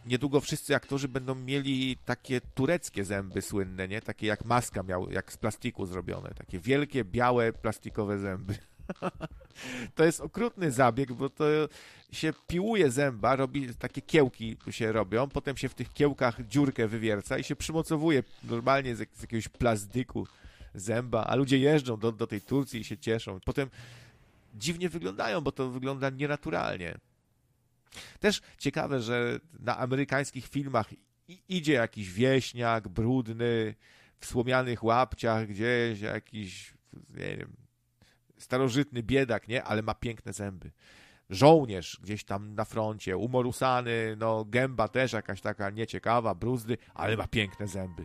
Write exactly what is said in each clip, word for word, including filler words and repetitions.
niedługo wszyscy aktorzy będą mieli takie tureckie zęby słynne, nie? Takie jak Maska miał, jak z plastiku zrobione. Takie wielkie, białe, plastikowe zęby. To jest okrutny zabieg, bo to się piłuje zęba, robi, takie kiełki się robią, potem się w tych kiełkach dziurkę wywierca i się przymocowuje normalnie z, z jakiegoś plastiku zęba, a ludzie jeżdżą do, do tej Turcji i się cieszą. Potem dziwnie wyglądają, bo to wygląda nienaturalnie. Też ciekawe, że na amerykańskich filmach idzie jakiś wieśniak brudny, w słomianych łapciach gdzieś, jakiś, nie wiem, starożytny biedak, nie? Ale ma piękne zęby. Żołnierz gdzieś tam na froncie, umorusany, no gęba też jakaś taka nieciekawa, bruzdy, ale ma piękne zęby.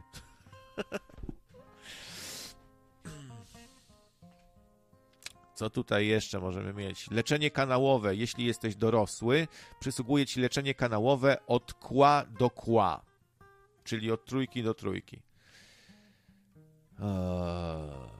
Co tutaj jeszcze możemy mieć? Leczenie kanałowe. Jeśli jesteś dorosły, przysługuje ci leczenie kanałowe od kła do kła. Czyli od trójki do trójki. Eee...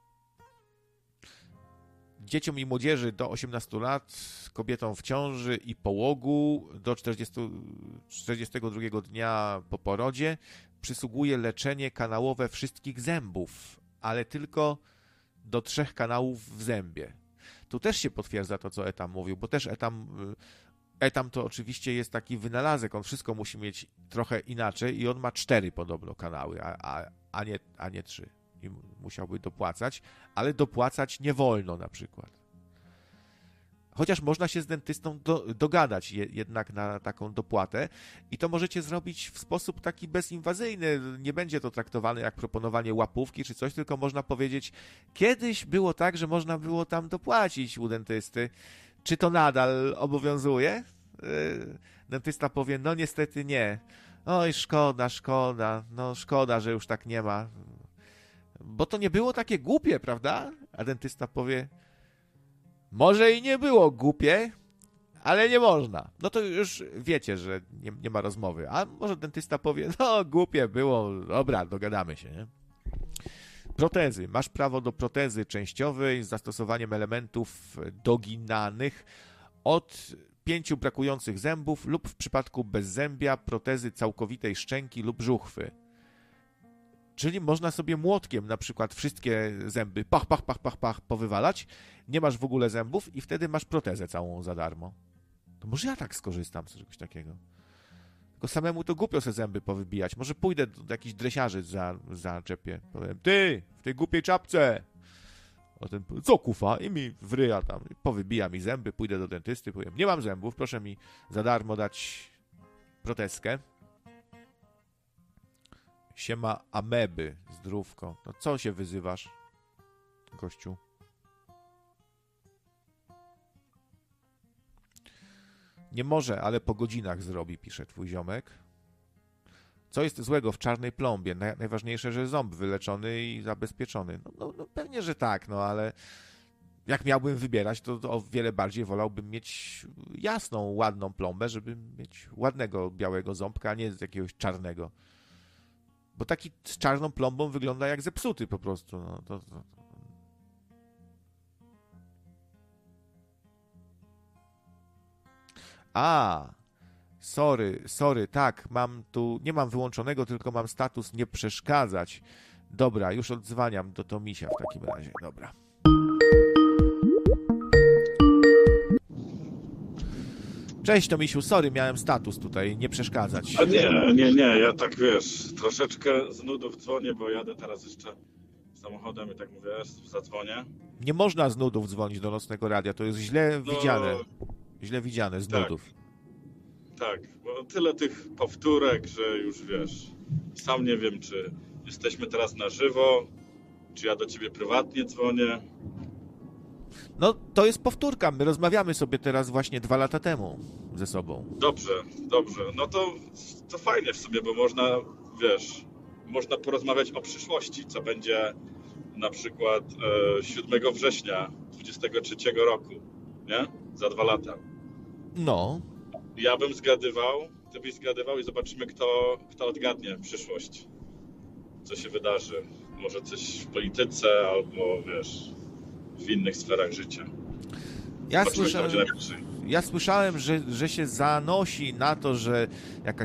Dzieciom i młodzieży do osiemnastu lat, kobietom w ciąży i połogu do czterdziestego drugiego dnia po porodzie przysługuje leczenie kanałowe wszystkich zębów, ale tylko do trzech kanałów w zębie. Tu też się potwierdza to, co Etam mówił, bo też Etam, Etam to oczywiście jest taki wynalazek, on wszystko musi mieć trochę inaczej i on ma cztery podobno kanały, a, a, a, nie, a nie trzy. I musiałby dopłacać, ale dopłacać nie wolno na przykład. Chociaż można się z dentystą do, dogadać je, jednak na taką dopłatę i to możecie zrobić w sposób taki bezinwazyjny. Nie będzie to traktowane jak proponowanie łapówki czy coś, tylko można powiedzieć, kiedyś było tak, że można było tam dopłacić u dentysty. Czy to nadal obowiązuje? Yy, dentysta powie, no niestety nie. Oj, szkoda, szkoda, no szkoda, że już tak nie ma. Bo to nie było takie głupie, prawda? A dentysta powie, może i nie było głupie, ale nie można. No to już wiecie, że nie, nie ma rozmowy. A może dentysta powie, no głupie było, dobra, dogadamy się, nie? Protezy. Masz prawo do protezy częściowej z zastosowaniem elementów doginanych od pięciu brakujących zębów lub w przypadku bezzębia protezy całkowitej szczęki lub żuchwy. Czyli można sobie młotkiem na przykład wszystkie zęby pach, pach, pach, pach, pach powywalać, nie masz w ogóle zębów i wtedy masz protezę całą za darmo. To może ja tak skorzystam z czegoś takiego. Tylko samemu to głupio se zęby powybijać. Może pójdę do jakichś dresiarzy za, zaczepię. Powiem, ty, w tej głupiej czapce. O ten, co kufa? I mi wryja tam, powybija mi zęby, pójdę do dentysty, powiem, nie mam zębów, proszę mi za darmo dać protezkę. Siema ameby, zdrówko. No co się wyzywasz, gościu? Nie może, ale po godzinach zrobi, pisze twój ziomek. Co jest złego w czarnej plombie? Najważniejsze, że ząb wyleczony i zabezpieczony. No, no, no pewnie, że tak, no ale jak miałbym wybierać, to, to o wiele bardziej wolałbym mieć jasną, ładną plombę, żeby mieć ładnego, białego ząbka, a nie z jakiegoś czarnego. Bo taki z czarną plombą wygląda jak zepsuty po prostu. No, to, to. A, sorry, sorry, tak, mam tu, nie mam wyłączonego, tylko mam status nie przeszkadzać. Dobra, już odzwaniam do Tomisia w takim razie, dobra. Cześć Tomisiu, sorry, miałem status tutaj, nie przeszkadzać. A nie, nie, nie, ja tak wiesz, troszeczkę z nudów dzwonię, bo jadę teraz jeszcze samochodem i tak mówię, zadzwonię. Nie można z nudów dzwonić do Nocnego Radia, to jest źle no, widziane. Źle widziane z tak, nudów. Tak, bo tyle tych powtórek, że już wiesz, sam nie wiem, czy jesteśmy teraz na żywo, czy ja do ciebie prywatnie dzwonię. No, to jest powtórka. My rozmawiamy sobie teraz właśnie dwa lata temu ze sobą. Dobrze, dobrze. No to, to fajnie w sobie, bo można, wiesz, można porozmawiać o przyszłości, co będzie na przykład e, siódmego września dwudziestego trzeciego roku, nie? Za dwa lata. No. Ja bym zgadywał, ty byś zgadywał i zobaczymy, kto, kto odgadnie przyszłość. Co się wydarzy. Może coś w polityce albo, wiesz, w innych sferach życia. Ja słyszałem, ja słyszałem, że, że się zanosi na to, że jakaś